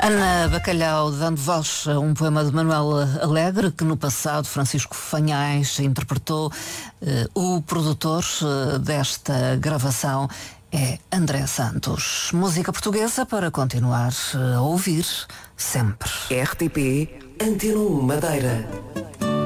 Ana Bacalhau dando voz a um poema de Manuel Alegre, que no passado Francisco Fanhais interpretou. O produtor desta gravação é André Santos. Música portuguesa para continuar a ouvir sempre. RTP Antena 1 Madeira.